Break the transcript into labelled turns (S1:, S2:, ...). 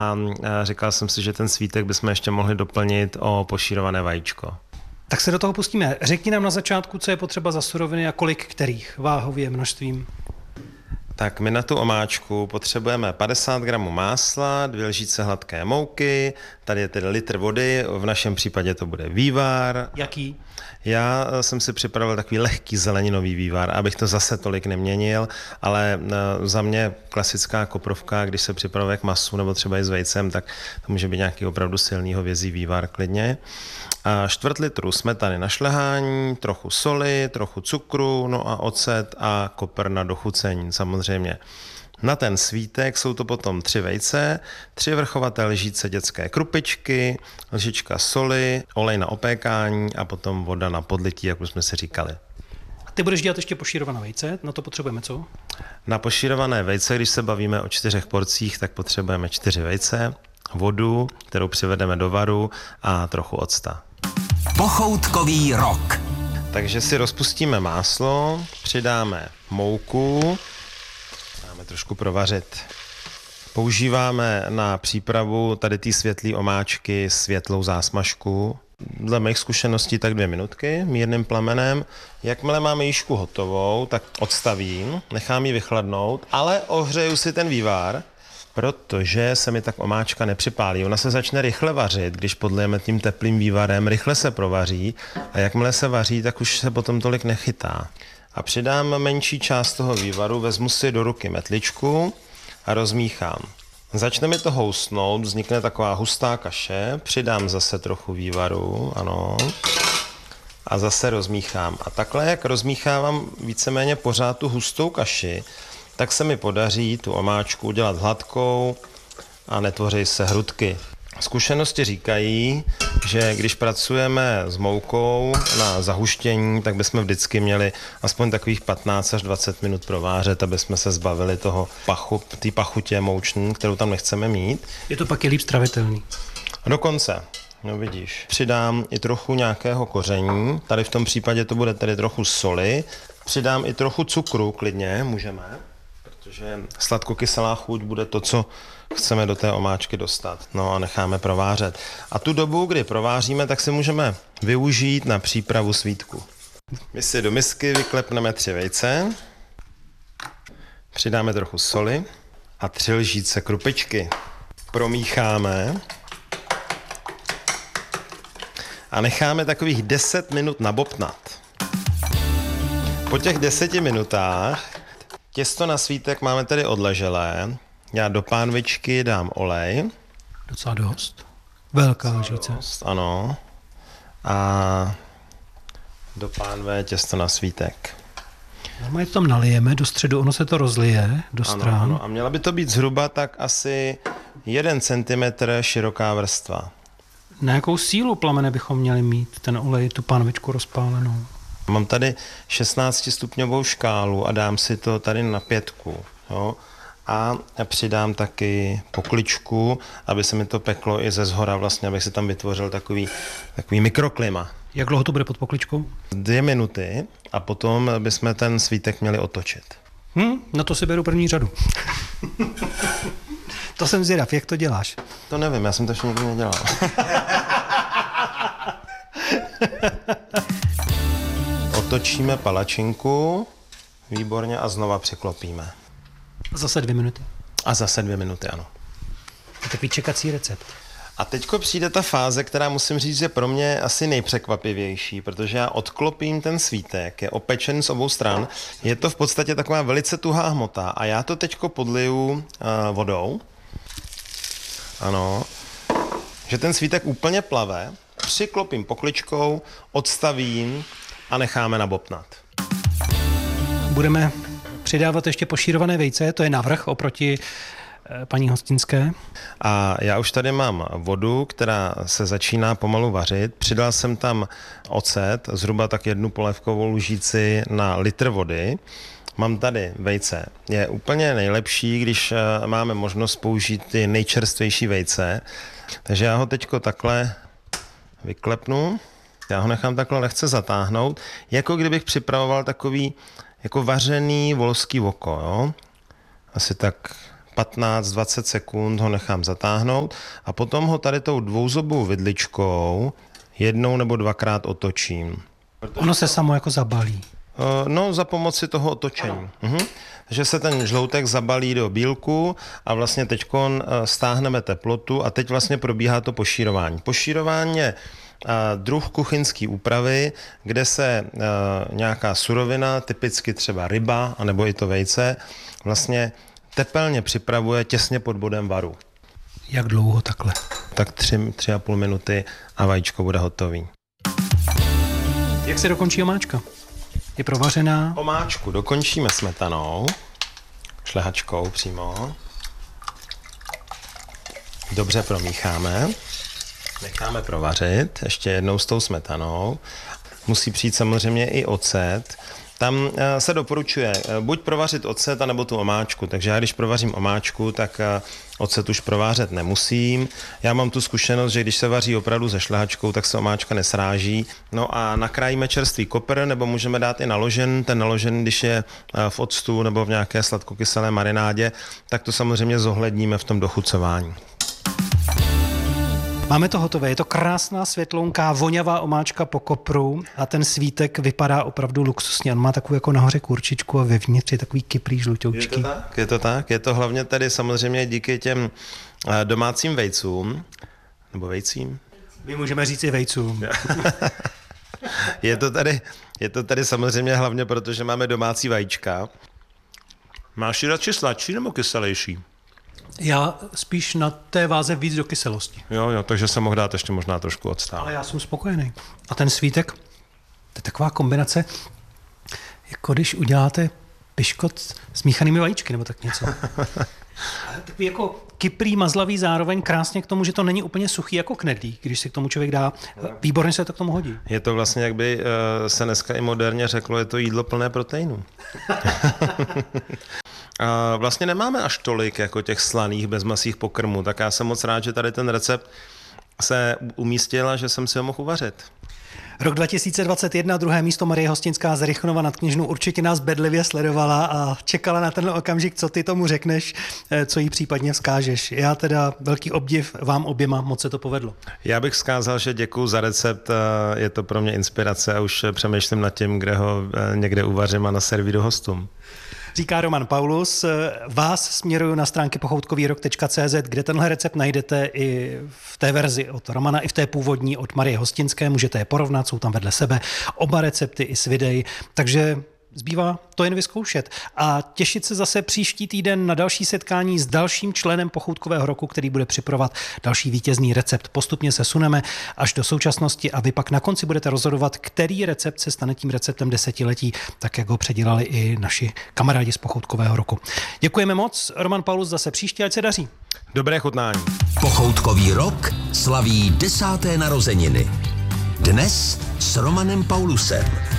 S1: A říkal jsem si, že ten svítek bychom ještě mohli doplnit o pošírované vajíčko.
S2: Tak se do toho pustíme. Řekni nám na začátku, co je potřeba za suroviny a kolik kterých, váhově, množstvím.
S1: Tak my na tu omáčku potřebujeme 50 gramů másla, 2 lžíce hladké mouky, tady je tedy litr vody, v našem případě to bude vývar.
S2: Jaký?
S1: Já jsem si připravil takový lehký zeleninový vývar, abych to zase tolik neměnil, ale za mě klasická koprovka, když se připravuje k masu nebo třeba i s vejcem, tak to může být nějaký opravdu silný hovězí vývar klidně. A 1/4 litru smetany na šlehání, trochu soli, trochu cukru, no a ocet a kopr na dochucení samozřejmě. Na ten svítek jsou to potom 3 vejce, 3 vrchovaté lžíce dětské krupičky, lžička soli, olej na opékání a potom voda na podlití, jak už jsme si říkali.
S2: A ty budeš dělat ještě pošírované vejce, na to potřebujeme co?
S1: Na pošírované vejce, když se bavíme o 4 porcích, tak potřebujeme 4 vejce, vodu, kterou přivedeme do varu a trochu octa.
S3: Pochoutkový rok.
S1: Takže si rozpustíme máslo, přidáme mouku, dáme trošku provařit. Používáme na přípravu tady té světlé omáčky světlou zásmažku. Dle mých zkušeností tak 2 minutky mírným plamenem. Jakmile máme jížku hotovou, tak odstavím, nechám ji vychladnout, ale ohřeju si ten vývar, protože se mi tak omáčka nepřipálí. Ona se začne rychle vařit, když podlijeme tím teplým vývarem, rychle se provaří a jakmile se vaří, tak už se potom tolik nechytá. A přidám menší část toho vývaru, vezmu si do ruky metličku a rozmíchám. Začne mi to housnout, vznikne taková hustá kaše, přidám zase trochu vývaru, ano, a zase rozmíchám. A takhle, jak rozmíchávám víceméně pořád tu hustou kaši, tak se mi podaří tu omáčku udělat hladkou a netvoří se hrudky. Zkušenosti říkají, že když pracujeme s moukou na zahuštění, tak bychom vždycky měli aspoň takových 15 až 20 minut provářet, aby jsme se zbavili toho té pachutě mouční, kterou tam nechceme mít.
S2: Je to pak i líp stravitelný.
S1: Dokonce, no vidíš, přidám i trochu nějakého koření, tady v tom případě to bude tedy trochu soli, přidám i trochu cukru, klidně, můžeme, protože sladkokyselá chuť bude to, co chceme do té omáčky dostat. No a necháme provářet. A tu dobu, kdy prováříme, tak si můžeme využít na přípravu svítku. My si do misky vyklepneme 3 vejce, přidáme trochu soli a 3 lžíce krupičky. Promícháme a necháme takových 10 minut nabobtnat. Po těch 10 minutách těsto na svítek máme tedy odleželé. Já do pánvičky dám olej.
S2: Docela dost. Velká lžíce.
S1: Ano. A do pánve těsto na svítek.
S2: Normálně to tam nalijeme do středu, ono se to rozlije do stran.
S1: Ano. A měla by to být zhruba tak asi 1 centimetr široká vrstva.
S2: Na jakou sílu plamene bychom měli mít ten olej, tu pánvičku rozpálenou?
S1: Mám tady 16stupňovou škálu a dám si to tady na 5. Jo? A přidám taky pokličku, aby se mi to peklo i ze zhora vlastně, abych si tam vytvořil takový mikroklima.
S2: Jak dlouho to bude pod pokličkou?
S1: 2 minuty a potom bychom ten svítek měli otočit.
S2: Na to si beru první řadu. To jsem zvědav, jak to děláš?
S1: To nevím, já jsem to ještě nikdy nedělal. Otočíme palačinku, výborně, a znova přiklopíme.
S2: Zase 2 minuty.
S1: A zase 2 minuty, ano.
S2: Je takový čekací recept.
S1: A teďko přijde ta fáze, která musím říct, je pro mě asi nejpřekvapivější, protože já odklopím ten svítek, je opečen z obou stran, je to v podstatě taková velice tuhá hmota a já to teďko podliju vodou. Ano. Že ten svítek úplně plave, přiklopím pokličkou, odstavím a necháme nabobtnat.
S2: Budeme přidávat ještě pošírované vejce, to je navrch oproti paní hostinské.
S1: A já už tady mám vodu, která se začíná pomalu vařit. Přidal jsem tam ocet, zhruba tak 1 polévkovou lžíci na litr vody. Mám tady vejce. Je úplně nejlepší, když máme možnost použít ty nejčerstvější vejce. Takže já ho teďko takhle vyklepnu. Já ho nechám takhle lehce zatáhnout, jako kdybych připravoval takový jako vařený volský voko. Jo? Asi tak 15-20 sekund ho nechám zatáhnout a potom ho tady tou dvouzobou vidličkou jednou nebo dvakrát otočím.
S2: Ono se samo jako zabalí.
S1: No, za pomoci toho otočení. Že se ten žloutek zabalí do bílku a vlastně teďkon stáhneme teplotu a teď vlastně probíhá to pošírování. Pošírování je druh kuchyňské úpravy, kde se nějaká surovina, typicky třeba ryba, anebo i to vejce, vlastně tepelně připravuje těsně pod bodem varu.
S2: Jak dlouho takhle?
S1: Tak 3,5 minuty a vajíčko bude hotový.
S2: Jak se dokončí omáčka? Je provařená?
S1: Omáčku dokončíme smetanou, šlehačkou přímo. Dobře promícháme. Necháme provařit ještě jednou s tou smetanou. Musí přijít samozřejmě i ocet. Tam se doporučuje buď provařit ocet, anebo tu omáčku. Takže já když provařím omáčku, tak ocet už provářet nemusím. Já mám tu zkušenost, že když se vaří opravdu se šlehačkou, tak se omáčka nesráží. No a nakrájíme čerstvý kopr, nebo můžeme dát i naložen. Ten naložen, když je v octu nebo v nějaké sladkokyselé marinádě, tak to samozřejmě zohledníme v tom dochucování.
S2: Máme to hotové, je to krásná světlounká, voňavá omáčka po kopru a ten svítek vypadá opravdu luxusně. On má takovou jako nahoře kurčičku a vevnitř je takový kyprý žlutoučký.
S1: Je to tak. Je to hlavně tady samozřejmě díky těm domácím vejcům, nebo vejcím.
S2: My můžeme říct i vejcům.
S1: Je to tady samozřejmě hlavně proto, že máme domácí vajíčka. Máš ji radši sladší nebo kyselější?
S2: Já spíš na té váze víc do kyselosti.
S1: Jo, takže se mohl dát ještě možná trošku odstávat.
S2: Ale já jsem spokojený. A ten svítek, to je taková kombinace, jako když uděláte piškot s míchanými vajíčky, nebo tak něco. Takový jako kyprý, mazlavý, zároveň krásně k tomu, že to není úplně suchý jako knedlík, když si k tomu člověk dá. Výborně se to k tomu hodí.
S1: Je to vlastně, jak by se dneska i moderně řeklo, je to jídlo plné proteinů. A vlastně nemáme až tolik jako těch slaných bezmasých pokrmů, tak já jsem moc rád, že tady ten recept se umístil, že jsem si ho mohl uvařit.
S2: Rok 2021, druhé místo Marie Hostinská z Rychnova nad Kněžnou určitě nás bedlivě sledovala a čekala na ten okamžik, co ty tomu řekneš, co jí případně vzkážeš. Já teda velký obdiv vám oběma, moc se to povedlo.
S1: Já bych vzkázal, že děkuju za recept, je to pro mě inspirace a už přemýšlím nad tím, kde ho někde uvařím a naservíru hostům.
S2: Říká Roman Paulus. Vás směruju na stránky pochoutkovýrok.cz, kde tenhle recept najdete i v té verzi od Romana, i v té původní od Marie Hostinské. Můžete je porovnat, jsou tam vedle sebe oba recepty i s videí. Takže zbývá to jen vyzkoušet a těšit se zase příští týden na další setkání s dalším členem Pochoutkového roku, který bude připravovat další vítězný recept. Postupně se suneme až do současnosti a vy pak na konci budete rozhodovat, který recept se stane tím receptem desetiletí, tak jak ho předělali i naši kamarádi z Pochoutkového roku. Děkujeme moc. Roman Paulus zase příště, ať se daří.
S1: Dobré chutnání.
S3: Pochoutkový rok slaví 10. narozeniny. Dnes s Romanem Paulusem.